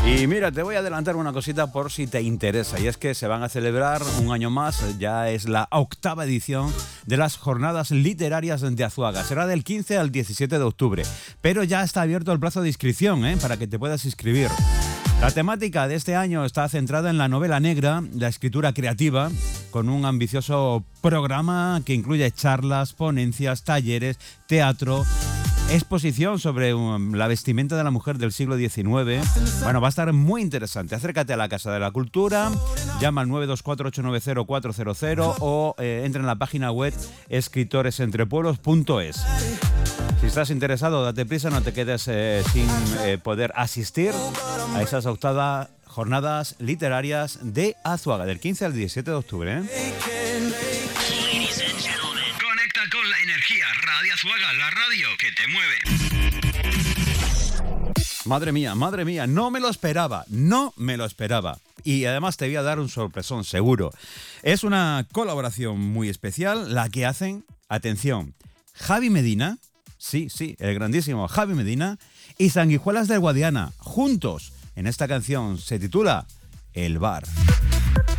Y mira, te voy a adelantar una cosita por si te interesa, y es que se van a celebrar un año más, ya es la 8ª edición de las Jornadas Literarias de Azuaga. Será del 15 al 17 de octubre, pero ya está abierto el plazo de inscripción, para que te puedas inscribir. La temática de este año está centrada en la novela negra, la escritura creativa, con un ambicioso programa que incluye charlas, ponencias, talleres, teatro, exposición sobre la vestimenta de la mujer del siglo XIX. Bueno, va a estar muy interesante. Acércate a la Casa de la Cultura, llama al 924-890-400 o entra en la página web escritoresentrepueblos.es. Si estás interesado, date prisa, no te quedes sin poder asistir a esas 8ª Jornadas Literarias de Azuaga, del 15 al 17 de octubre. Conecta con la energía. Radio Azuaga, la radio que te mueve. Madre mía, no me lo esperaba. Y además te voy a dar un sorpresón, seguro. Es una colaboración muy especial la que hacen, atención, Javi Medina, sí, el grandísimo Javi Medina, y Sanguijuelas del Guadiana, juntos en esta canción. Se titula El Bar.